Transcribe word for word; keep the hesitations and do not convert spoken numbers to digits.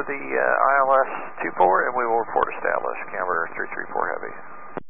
the uh, I L S two four, and we will report established, camber three three four Heavy.